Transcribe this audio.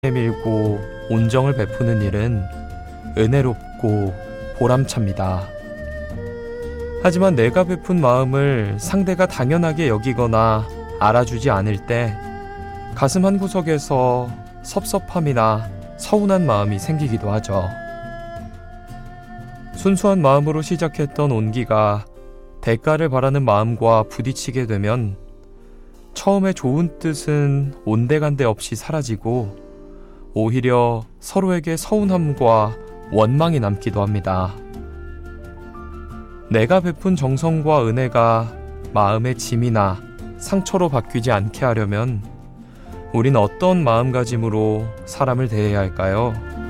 내밀고 온정을 베푸는 일은 은혜롭고 보람찹니다. 하지만 내가 베푼 마음을 상대가 당연하게 여기거나 알아주지 않을 때 가슴 한구석에서 섭섭함이나 서운한 마음이 생기기도 하죠. 순수한 마음으로 시작했던 온기가 대가를 바라는 마음과 부딪히게 되면 처음에 좋은 뜻은 온데간데 없이 사라지고 오히려 서로에게 서운함과 원망이 남기도 합니다. 내가 베푼 정성과 은혜가 마음의 짐이나 상처로 바뀌지 않게 하려면 우린 어떤 마음가짐으로 사람을 대해야 할까요?